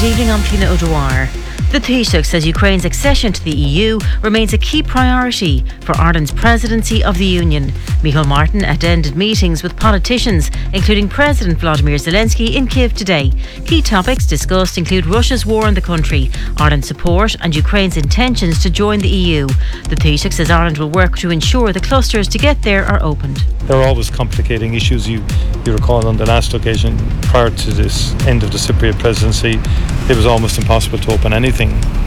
Good evening, I'm Fiona O'Dwyer. The Taoiseach says Ukraine's accession to the EU remains a key priority for Ireland's presidency of the Union. Micheál Martin attended meetings with politicians, including President Volodymyr Zelensky in Kyiv today. Key topics discussed include Russia's war on the country, Ireland's support and Ukraine's intentions to join the EU. The Taoiseach says Ireland will work to ensure the clusters to get there are opened. There are always complicating issues. You recall on the last occasion, prior to this end of the Cypriot presidency, it was almost impossible to open anything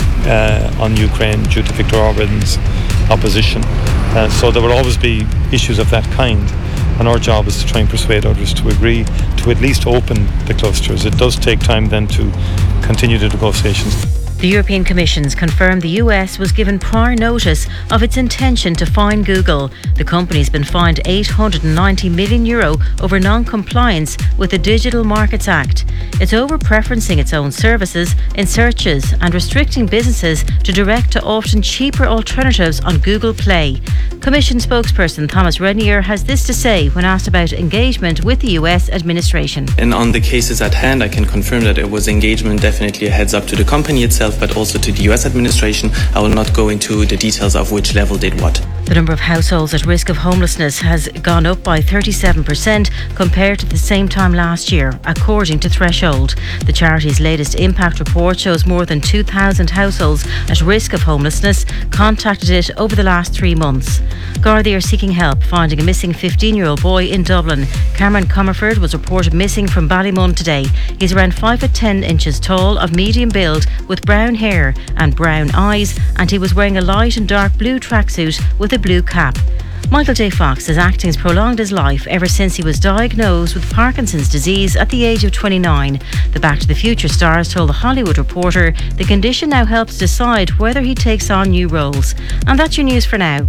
on Ukraine due to Viktor Orban's opposition. So there will always be issues of that kind, and our job is to try and persuade others to agree to at least open the clusters. It does take time then to continue the negotiations. The European Commission's confirmed the US was given prior notice of its intention to fine Google. The company's been fined €890 million over non-compliance with the Digital Markets Act. It's over preferencing its own services in searches and restricting businesses to direct to often cheaper alternatives on Google Play. Commission spokesperson Thomas Renier has this to say when asked about engagement with the US administration. And on the cases at hand, I can confirm that it was engagement, definitely a heads up to the company itself, but also to the US administration. I will not go into the details of which level did what. The number of households at risk of homelessness has gone up by 37% compared to the same time last year, according to Threshold. The charity's latest impact report shows more than 2,000 households at risk of homelessness contacted it over the last 3 months. Gardaí are seeking help finding a missing 15-year-old boy in Dublin. Cameron Comerford was reported missing from Ballymun today. He's around 5 foot 10 inches tall, of medium build, with brown hair and brown eyes, and he was wearing a light and dark blue tracksuit with a blue cap. Michael J. Fox says acting's prolonged his life ever since he was diagnosed with Parkinson's disease at the age of 29. The Back to the Future stars told The Hollywood Reporter the condition now helps decide whether he takes on new roles. And that's your news for now.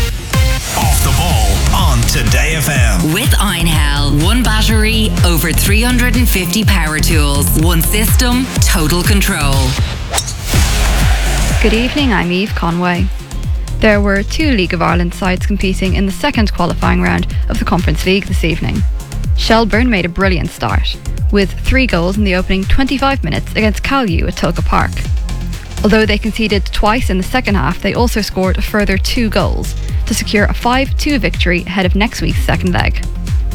Off the ball on Today FM. With Einhell. One battery, over 350 power tools. One system, total control. Good evening, I'm Eve Conway. There were 2 League of Ireland sides competing in the second qualifying round of the Conference League this evening. Shelburne made a brilliant start, with 3 goals in the opening 25 minutes against Calyu at Tulka Park. Although they conceded twice in the second half, they also scored a further 2 goals to secure a 5-2 victory ahead of next week's second leg.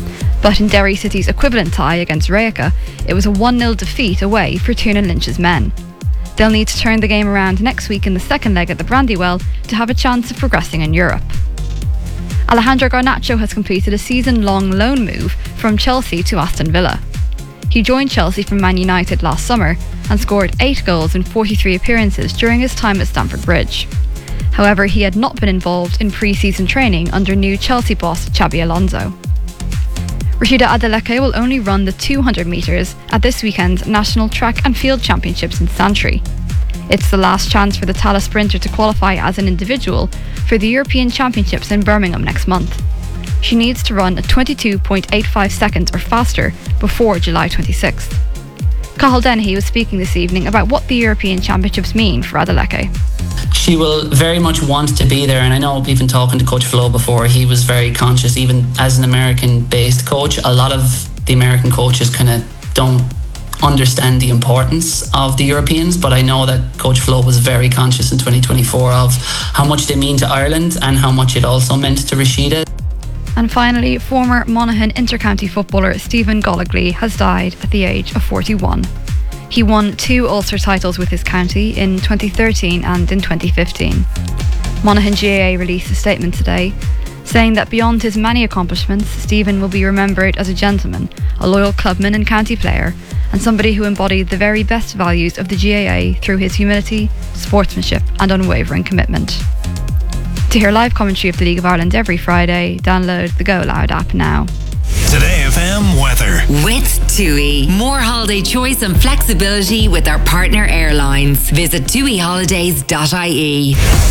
But in Derry City's equivalent tie against Rijeka, it was a 1-0 defeat away for Tiernan Lynch's men. They'll need to turn the game around next week in the second leg at the Brandywell to have a chance of progressing in Europe. Alejandro Garnacho has completed a season-long loan move from Chelsea to Aston Villa. He joined Chelsea from Man United last summer and scored 8 goals in 43 appearances during his time at Stamford Bridge. However, he had not been involved in pre-season training under new Chelsea boss Xabi Alonso. Rashida Adeleke will only run the 200 metres at this weekend's National Track and Field Championships in Santry. It's the last chance for the Tallaght sprinter to qualify as an individual for the European Championships in Birmingham next month. She needs to run at 22.85 seconds or faster before July 26th. Cathal Dennehy was speaking this evening about what the European Championships mean for Adeleke. She will very much want to be there, and I know even talking to Coach Flo before, he was very conscious, even as an American-based coach. A lot of the American coaches kind of don't understand the importance of the Europeans, but I know that Coach Flo was very conscious in 2024 of how much they mean to Ireland and how much it also meant to Rashida. And finally, former Monaghan intercounty footballer Stephen Goligly has died at the age of 41. He won 2 Ulster titles with his county in 2013 and in 2015. Monaghan GAA released a statement today saying that beyond his many accomplishments, Stephen will be remembered as a gentleman, a loyal clubman and county player, and somebody who embodied the very best values of the GAA through his humility, sportsmanship and unwavering commitment. To hear live commentary of the League of Ireland every Friday, download the Go Loud app now. Today FM weather. With TUI. More holiday choice and flexibility with our partner airlines. Visit TUIHolidays.ie.